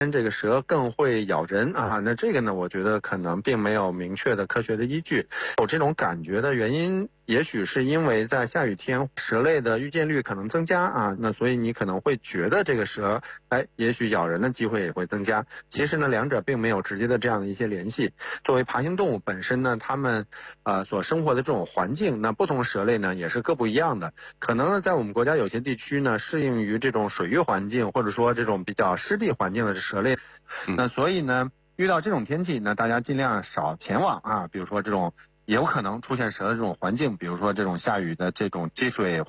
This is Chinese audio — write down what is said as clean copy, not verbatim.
这个蛇更会咬人啊。那这个呢，我觉得可能并没有明确的科学的依据。有这种感觉的原因，也许是因为在下雨天蛇类的遇见率可能增加啊，那所以你可能会觉得这个蛇，也许咬人的机会也会增加。其实呢，两者并没有直接的这样的一些联系。作为爬行动物本身呢，它们所生活的这种环境，那不同蛇类呢也是各不一样的。可能呢，在我们国家有些地区呢，适应于这种水域环境，或者说这种比较湿地环境的蛇类，那所以呢，遇到这种天气呢，大家尽量少前往啊，比如说这种也有可能出现蛇的这种环境，比如说这种下雨的这种积水